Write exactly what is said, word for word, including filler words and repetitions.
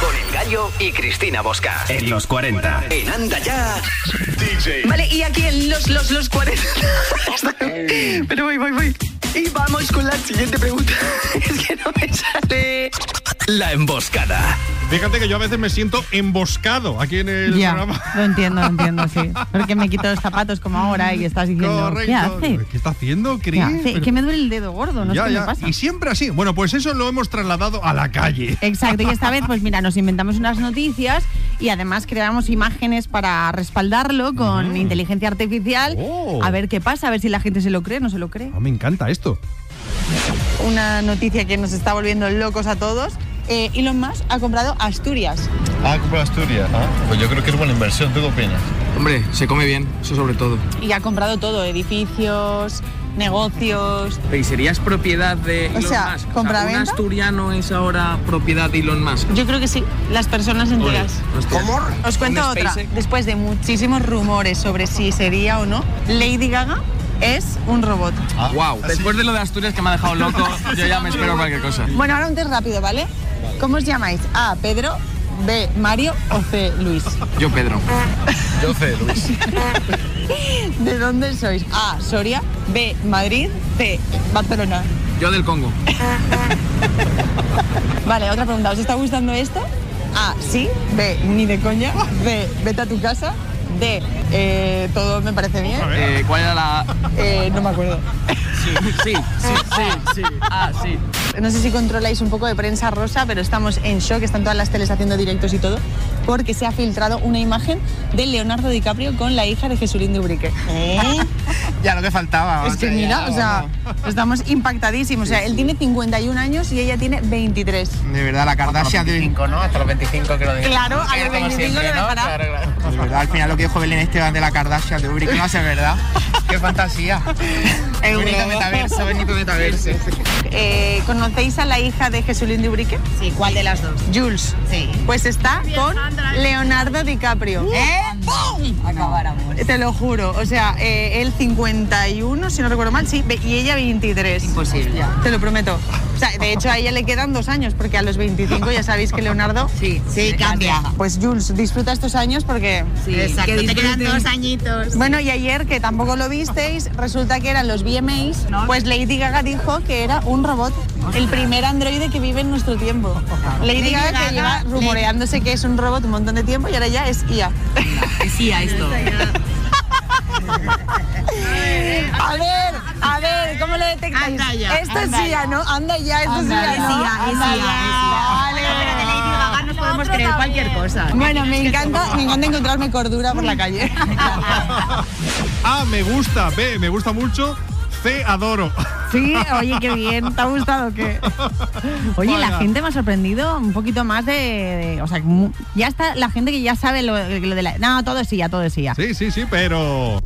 Con El Gallo y Cristina Bosca. En los cuarenta. En Anda Ya. D J. Vale, y aquí en los, los, los cuarenta. Pero voy, voy, voy. Y vamos con la siguiente pregunta. Es que no me sale. La emboscada. Fíjate que yo a veces me siento emboscado aquí en el ya, programa. Lo entiendo, lo entiendo, sí. Porque me quito los zapatos como ahora y estás diciendo, Correcto. ¿qué hace? ¿Qué está haciendo, Cris? ¿Qué hace? Pero... Es que me duele el dedo gordo, no ya, sé qué ya. me pasa. Y siempre así. Bueno, pues eso lo hemos trasladado a la calle. Exacto, y esta vez, pues mira, nos inventamos unas noticias y además creamos imágenes para respaldarlo con Mm. inteligencia artificial. Oh. A ver qué pasa, a ver si la gente se lo cree o no se lo cree. Oh, me encanta esto. Una noticia que nos está volviendo locos a todos. Eh, Elon Musk ha comprado Asturias. Ah, comprado Asturias. Ah, pues yo creo que es buena inversión. ¿Tú qué opinas? Hombre, se come bien, eso sobre todo. Y ha comprado todo, edificios, negocios. ¿Y serías propiedad de Elon O sea, Musk? ¿compra-venta? ¿Un asturiano es ahora propiedad de Elon Musk? Yo creo que sí, las personas enteras. ¿Cómo? Os cuento ¿Un otra. SpaceX? Después de muchísimos rumores sobre si sería o no, Lady Gaga es un robot. Ah, Wow, ¿así? después de lo de Asturias que me ha dejado loco, yo ya me espero cualquier cosa. Bueno, ahora un test rápido, ¿vale? ¿Cómo os llamáis? A, Pedro, B, Mario o C, Luis. Yo, Pedro. Yo sé, Luis. ¿De dónde sois? A, Soria, B, Madrid, C, Barcelona. Yo del Congo. Vale, otra pregunta. ¿Os está gustando esto? A, sí, B, ni de coña, B, vete a tu casa, D, eh, todo me parece bien. Eh, ¿Cuál era la...? Eh, no me acuerdo. Sí, sí, sí, sí, sí. Ah, sí. No sé si controláis un poco de prensa rosa, pero estamos en shock, están todas las teles haciendo directos y todo, porque se ha filtrado una imagen de Leonardo DiCaprio con la hija de Jesulín de Ubrique. Ya lo que faltaba. Es que mira, o sea, estamos impactadísimos. O sea, él tiene cincuenta y un años y ella tiene veintitrés. De verdad, la Kardashian de veinticinco, ¿no? Hasta los veinticinco que lo digo. Claro, a los veinticinco lo dejará. De verdad, al final lo que dijo Belén Esteban de la Kardashian de Ubrique no va a ser verdad. ¡Qué fantasía! Bonito metaverso, bonito metaverso. Eh, ¿Conocéis a la hija de Jesulín de Ubrique? Sí, ¿cuál de las dos? Jules. Sí. Pues está con Leonardo DiCaprio. ¿Eh? Acabáramos. Te lo juro, o sea, eh, él cincuenta y uno, si no recuerdo mal, sí, ve- y ella veintitrés. Imposible. Te lo prometo. O sea, de hecho a ella le quedan dos años, porque a los veinticinco ya sabéis que Leonardo... Sí, sí, cambia. Pues Jules, disfruta estos años porque... Sí, exacto, te quedan dos añitos. Bueno, y ayer, que tampoco lo visteis, resulta que eran los V M As, No. pues Lady Gaga dijo que era un robot, el primer androide que vive en nuestro tiempo. Lady, Lady Gaga, Gaga, que lleva Lady- rumoreándose que es un robot un montón de tiempo y ahora ya es I A. Sí, a esto. A ver, a ver, ¿cómo lo detectáis? Anda ya, Esto es anda I A, ya. ¿no? Anda ya, esto Anda es I A, ya, ¿no? es I A, es Anda I A, ya. es I A. Vale. Pero de Lady Gaga nos podemos creer cualquier cosa. Bueno, me encanta, me encanta encontrarme cordura por la calle. A, me gusta. B, me gusta mucho. C, adoro. Sí, oye, qué bien, ¿te ha gustado o qué? Oye, Vaya. la gente me ha sorprendido un poquito más de, de- o sea, mu- ya está la gente que ya sabe lo, lo de la... No, todo es I A, todo es I A. Sí, sí, sí, pero...